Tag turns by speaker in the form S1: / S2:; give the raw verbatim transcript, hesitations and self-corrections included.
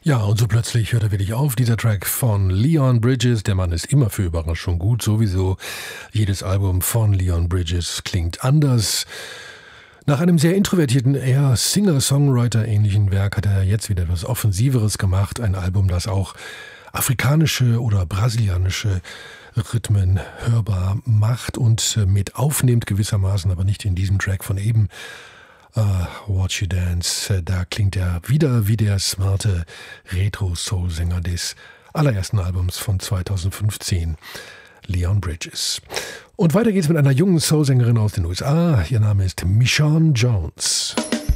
S1: Ja, und so plötzlich hört er wirklich auf, dieser Track von Leon Bridges. Der Mann ist immer für Überraschung gut, sowieso. Jedes Album von Leon Bridges klingt anders. Nach einem sehr introvertierten, eher Singer-Songwriter-ähnlichen Werk hat er jetzt wieder etwas Offensiveres gemacht. Ein Album, das auch afrikanische oder brasilianische Rhythmen hörbar macht und mit aufnimmt gewissermaßen, aber nicht in diesem Track von eben. Uh, Watch You Dance, da klingt er wieder wie der smarte Retro-Soul-Sänger des allerersten Albums von zweitausendfünfzehn, Leon Bridges. Und weiter geht's mit einer jungen Soul-Sängerin aus den U S A. Ihr Name ist Michonne Jones.